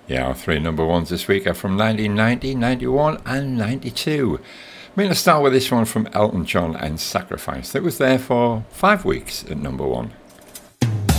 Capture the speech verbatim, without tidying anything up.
Yeah, our three number ones this week are from nineteen ninety, ninety-one and ninety-two. I'm going to start with this one from Elton John and Sacrifice that was there for five weeks at number one.